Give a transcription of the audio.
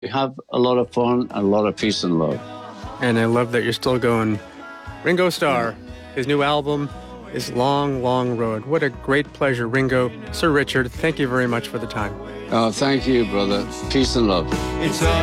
We have a lot of fun and a lot of peace and love. And I love that you're still going. Ringo Starr, his new album is Long, Long Road. What a great pleasure, Ringo. Sir Richard, thank you very much for the time. Oh, thank you, brother. Peace and love.